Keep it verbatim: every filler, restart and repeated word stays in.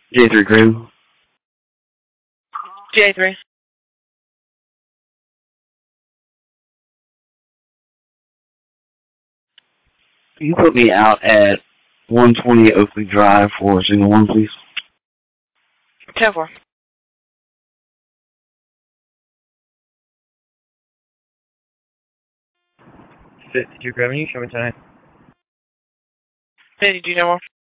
J three Grim. J three. Can you put me out at one twenty Oakley Drive for a single one, please? ten four. fifty-two Revenue, show me tonight. fifty-two, ten four.